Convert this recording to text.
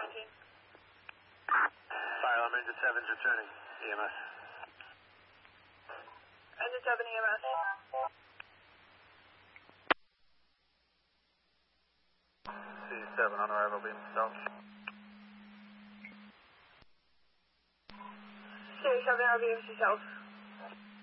19. Fire alarm engine 7's returning. EMS. Engine 7 EMS. C7 on arrival being south. C7 RVMC South.